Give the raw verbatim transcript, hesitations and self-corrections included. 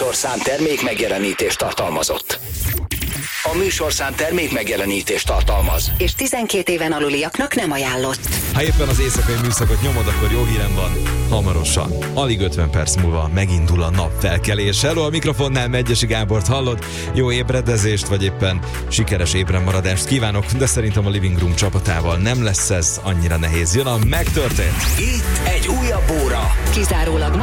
műsorszám termék megjelenítést tartalmazott. A műsorszám termék megjelenítést tartalmaz. És tizenkét éven aluliaknak nem ajánlott. Ha éppen az éjszakai műszakot nyomod, akkor jó hírem van. Hamarosan, alig ötven perc múlva megindul a napfelkelés. Hello, a mikrofonnál Megyesi Gábort hallod. Jó ébredezést, vagy éppen sikeres ébrenmaradást kívánok, de szerintem a Living Room csapatával nem lesz ez annyira nehéz. Jön a Megtörtént. Itt egy újabb óra. Kizárólag